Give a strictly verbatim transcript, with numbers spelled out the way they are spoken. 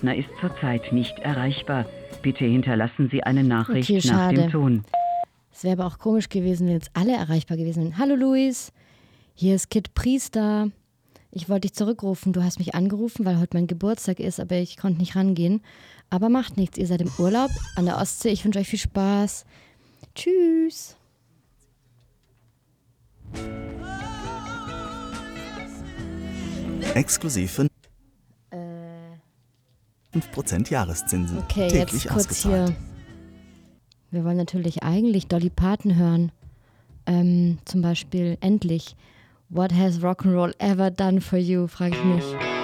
Partner ist zurzeit nicht erreichbar. Bitte hinterlassen Sie eine Nachricht Okay, nach schade. dem Ton. Es wäre aber auch komisch gewesen, wenn jetzt alle erreichbar gewesen wären. Hallo Luis, hier ist Kid Priester. Ich wollte dich zurückrufen. Du hast mich angerufen, weil heute mein Geburtstag ist, aber ich konnte nicht rangehen. Aber macht nichts. Ihr seid im Urlaub an der Ostsee. Ich wünsche euch viel Spaß. Tschüss. Exklusiv für Äh, fünf Prozent Jahreszinsen. okay, täglich jetzt kurz ausgezahlt. hier. Wir wollen natürlich eigentlich Dolly Parton hören. Ähm, zum Beispiel endlich. What has Rock'n'Roll ever done for you, frage ich mich.